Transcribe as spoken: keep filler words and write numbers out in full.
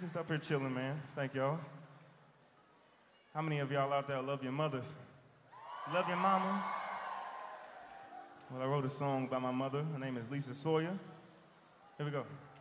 just up here chilling, man. Thank y'all. How many of y'all out there love your mothers? Love your mamas? Well, I wrote a song by my mother. Her name is Lisa Sawyer. Here we go.